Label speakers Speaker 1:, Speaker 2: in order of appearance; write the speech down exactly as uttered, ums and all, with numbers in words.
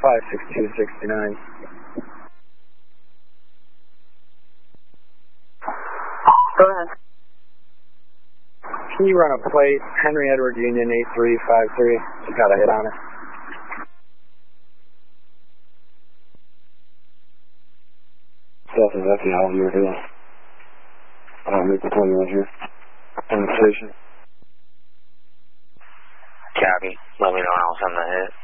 Speaker 1: five six two six nine.
Speaker 2: Go ahead.
Speaker 1: Can you run a plate, Henry Edward Union eight three five three? Just got a hit on it.
Speaker 3: Delta, that's the Alamo Hill. I'll make the twenty-one here. On the station.
Speaker 2: Copy. Let me know when I'll send the hit.